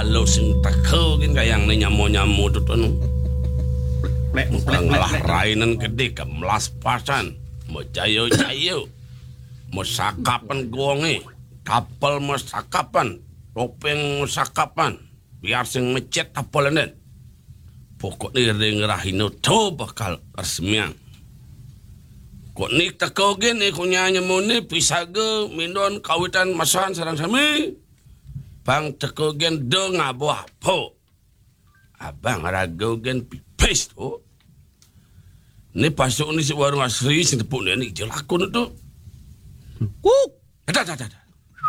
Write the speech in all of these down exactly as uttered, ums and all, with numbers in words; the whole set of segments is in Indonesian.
kalau sing teko kan kayang nyamo-nyamo tuh tuh ngalah rainan gede kemelas pasan mau jayo-jayo mau sakapan gonge kapal mau sakapan topeng mau sakapan biar sing mecet tapolan pokoknya ngerahin tuh bakal resmian kok nik teko gini kunya nyamone pisaga mindon kawitan masahan sarang sami bang teko gen do ngabo apa abang rago gen pipes tuh ini pasuk ni si warung asri sing tepuk ni jelakun tu kuk ada ada ada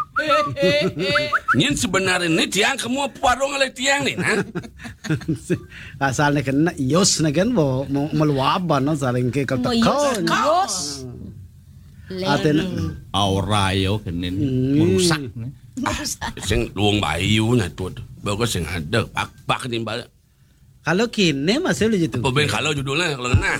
nyin sebenarnya ni tiang kamu warung oleh tiang ni nah asalnya kena ios na kan mo meluaban no saling ke kata kau ios aten aurayo kenin merusak sing luang bayu na tu bagus sing ada pak pak ni balik kalau kini masih lu gitu pemain kalau judulnya kalau kena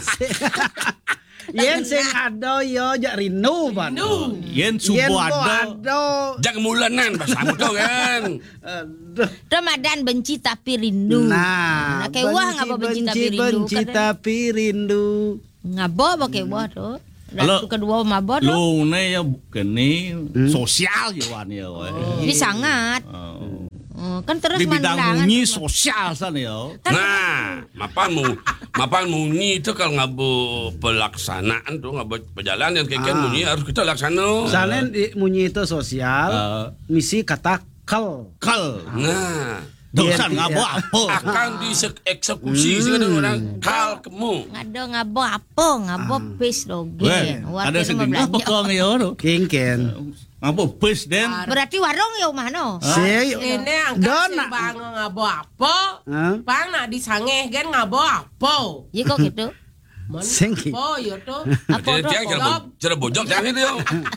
yen sing ada yo jak rindu ban yen subuh ada jak mulanan bahasa tu kan Ramadan benci tapi rindu nah kayak wah ngabo benci tapi rindu benci tapi rindu ngabo pakai wah tuh kalau kedua mabot lu ne ya kene sosial ya wan ya ini sangat kan terus di bidang mandangan munyi sosial sana ya. Nah, mapanmu, mapan munyi itu kalau ngabu pelaksanaan tuh ngabu perjalanan kayak kan munyi harus kita laksana. Soalnya munyi itu sosial, misi kata kal. Kal. Nah, dosan ngabo apa? Akan dieksekusi sekarang orang kal kemu. Ngado ngabo apa? Ngabo pis dogen. Ada sedih apa kau ngayo? Kingken. Ngabo pes den berarti warung ya mana si ini angkat si bang ngabo apa bang nak disangeh kan ngabo apa ya kok gitu sengki apa ya tuh apa tuh cara bojok jangan itu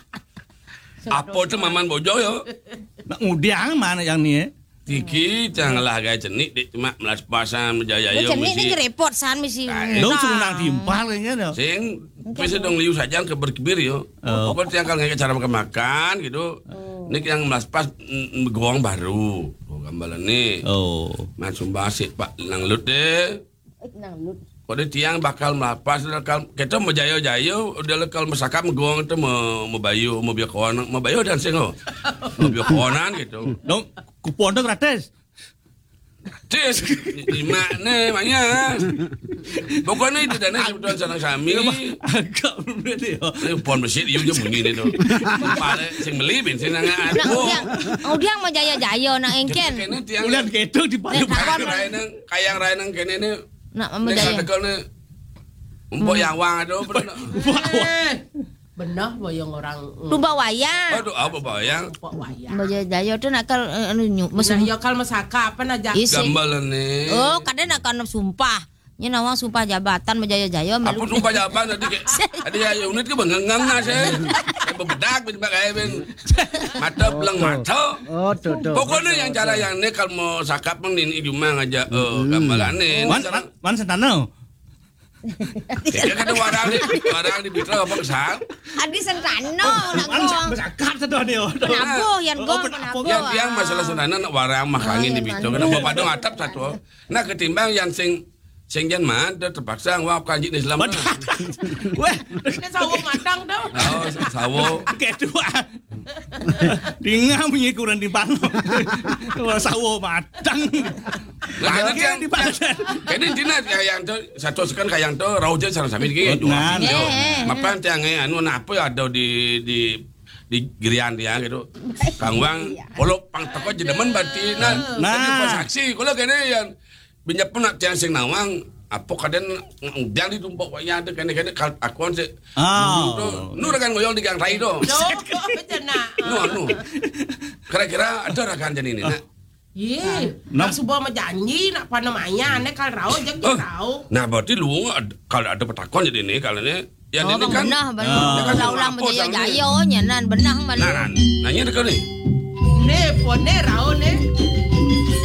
apa itu maman bojok yo nak ngudiang mana yang ni Tiki janganlah gaya cenik dik cuma melas pasan menjaya yo cenik ni repot san misi lo cuma timpal kan ya sing bisa dong liu saja ke berkebir yo apa yang kalau cara makan makan gitu ini yang melas pas gowong baru gambaran nih oh masuk basit pak nang lut deh nang lut kode tiang bakal melapas lekal kita mau jayo jayo udah lekal mesakap gowong itu mau mau bayu mau biak kawan mau bayu dan singo mau biak kawanan gitu dong kupon dong gratis gratis di mana maknya pokoknya itu dana sebetulnya sana kami agak berarti ya kupon bersih dia juga bunyi itu pada sing beli bensin nang aku oh dia mau jaya jayo nang engken ulian gitu di palu kayang rainang kene ini nak memudaya. Mbok yang wang ada benar boyong orang. Tumba wayang. Aduh apa wayang? Mbok jaya tu nak kal anu mesin yo kal masaka apa aja. Gambalan ni. Oh, kadang nak kan sumpah. Nya nawang sumpah jabatan Jaya-Jaya melu. Apa sumpah jabatan tadi ke? Ada ya unit ke bengengang nase. Bebedak ben pakai ben. Mata belang mata. Oh, tuh tuh. Pokoknya yang cara yang ni kalau mau sakap ini cuma ngajak gambaran ni. Wan wan sentano. Dia kata warang di warang di bitra apa kesan? Adi sentano nak gong. Sakap sedih dia. Penabuh yang gong penabuh. Yang yang masalah sunana nak warang makangin di bitra. Kena bapak dong atap satu. Nah ketimbang yang sing sing jan mah terpaksa ngawap kanji Islam. Weh, ini sawo matang dah. Oh, sawo. Kedua. Dingam kurang di pano. Sawo matang. Lah kan di pasar. Kene dina kayang tu satu sekan kayang tu raujen sareng sami iki. Mapan tiang anu napa ada di di di girian dia gitu. Kang Wang polo pang teko jedemen berarti nah. Nah, saksi kula kene yang binyak pun nak tiang sing nawang apa kaden udang ditumpuk wayang ada kene-kene akuan se. Oh. Nu rekan ngoyol di gang rai do. Nu nu. Kira-kira ada rekan jen ini nak. Ye, nak sebuah menjanji nak apa namanya, ane kal rau jeng jeng rau. Nah berarti lu kalau ada petakon jadi ini kalau ini yang ini kan. Benah, benah. Ulang Jaya-Jaya nyanan benah mana. Nah, nanya dekat ni. Ne, pone rau ne.